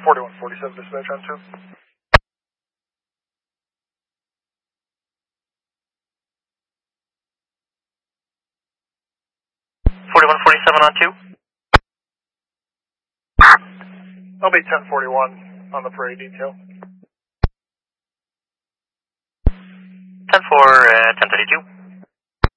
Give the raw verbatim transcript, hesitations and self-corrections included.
forty-one forty-seven dispatch on two. forty-one forty-seven on two. I'll be ten forty-one on the parade detail. ten four, uh, ten thirty-two.